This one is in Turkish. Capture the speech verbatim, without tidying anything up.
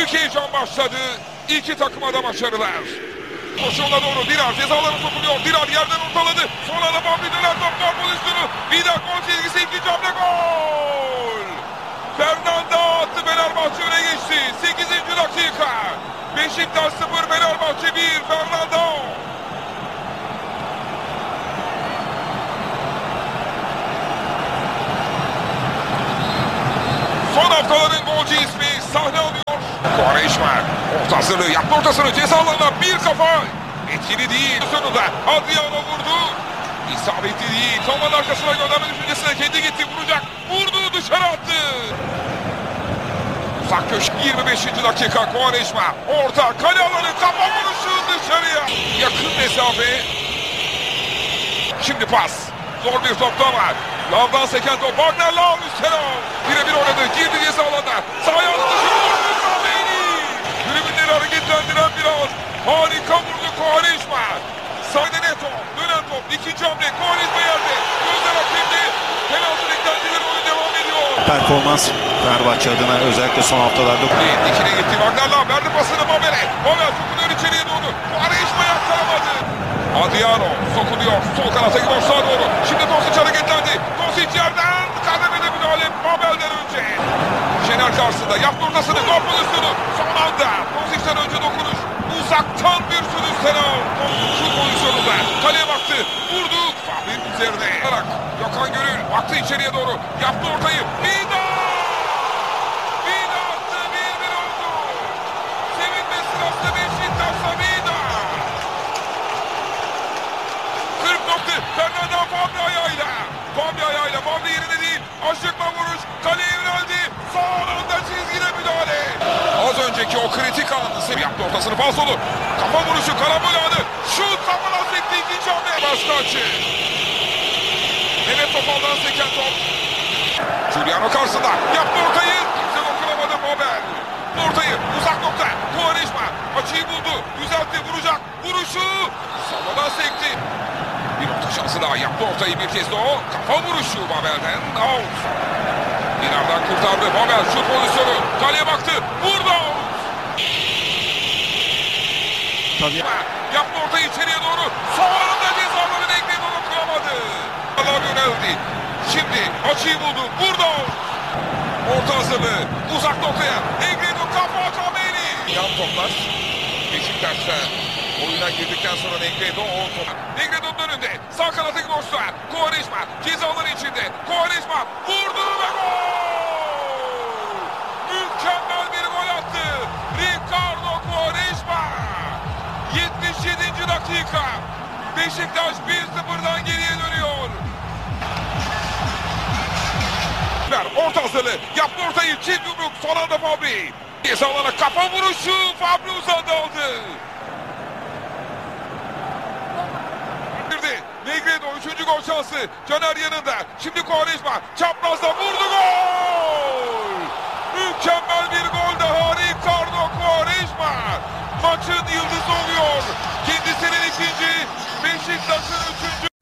Büyük heyecan başladı. İki takıma da başarılar. Koşuğuna doğru Dirar cezalarına sokuluyor. Dirar yerden ortaladı. Sonra da Bambi döner top gol pozisyonu. Vida gol çizgisi, ikinci hamle gol. Fernanda attı, Fenerbahçe öne geçti. sekizinci dakika. Beşiktaş sıfır, Fenerbahçe bir. Fernanda. Son haftaların golcü ismi sahne alıyor. Quaresma orta hazırlığı yaptı, ortasını ceza alanına bir kafa. Etkili değil. Sonunda Adriano vurdu. İsabetli değil. Toman arkasına gönderme düşüncesine kendi gitti, vuracak. Vurdu, dışarı attı. Uzak köşe yirmi beşinci dakika Quaresma. Orta kale alanı, kafa vuruşu dışarıya. Yakın mesafe. Şimdi pas. Zor bir top da var. Lavdan seken top. Wagner Lav üstüne. Birebir oynadı. Girdi ceza alanına. Sahaya attı. Tribünleri hareketlendiren bir an. Harika vurdu Quaresma. Sahada ne top. Dönen top. İkinci hamle. Quaresma yerde. Gözler hakimdi. Penaltı beklentileri, oyun devam ediyor. Performans Fenerbahçe adına özellikle son haftalarda. İkine gitti. Wagner Lav verdi pasını Babel'e. Babel sokuluyor içeriye doğru. Quaresma yakkalamadı. Adriano sokuluyor. Sol kanata gibi sağa doğru. Şimdi Tosic hareketlendi. Tosic yerden kademede müdahale Babel'den önce. Şener karşısında yaptı ortasını. Gol pozisyonu. Son anda Tosic'ten önce dokunuş. Uzaktan bir sürü selam. Şu pozisyonunda kaleye baktı. Vurdu. Fahri'nin üzerine. Gökhan Gönül baktı içeriye doğru. Yaptı ortayı. Vida! Vida attı. bir bir oldu. Sevinme sırası Beşiktaş'ta Vida. kırk nokta. Fernanda Fabri ayağıyla. Fabri ayağıyla. Fabri yerinde değil. Aşıkma vuruş. Kaleye yöneldi. Son anda çizgide müdahale. Az önceki o kritik anı yaptı ortasını. Pas dolu. Kafa vuruşu. Karambol anı. Şut kafana sekti. İkinci hamle. Başka açı. Mehmet Topal'dan seken top. Giuliano karşısında. Yaptı ortayı. Kimse dokunamadı Babel. Ortayı. Uzak nokta. Quaresma. Açıyı buldu. Düzeltti. Vuracak. Vuruşu. Savadan sekti. Bir orta şansı daha. Yaptı ortayı bir kez de o. Kafa vuruşu Babel'den. Out. Dinar'dan kurtardı. Babel şut pozisyonu. Kaleye baktı. Vurdu. Tabii. Yaptı ortayı içeriye doğru. Son anda cezaların ekmeği dokunamadı. Allah yöneldi. Şimdi açıyı buldu. Vurdu. Orta hazırlığı. Uzak noktaya. Negredo kafa Kameni. Yan toplar. Beşiktaş'ta oyuna girdikten sonra Negredo o top. Negredo'nun önünde. Sağ kanatı boşluğa. Quaresma cezaları içinde. Quaresma vurdu ve gol. Mükemmel bir gol attı. Ricardo Quaresma. yetmiş yedinci dakika. Beşiktaş bir sıfırdan geriye dönüyor. Orta hazırlığı. Yaptı ortayı. Çift yumruk. Son anda Fabri. Cezalara kafa vuruşu. Fabri uzadı aldı. Negredo üçüncü gol şansı. Caner yanında. Şimdi Quaresma çaprazda vurdu, gol.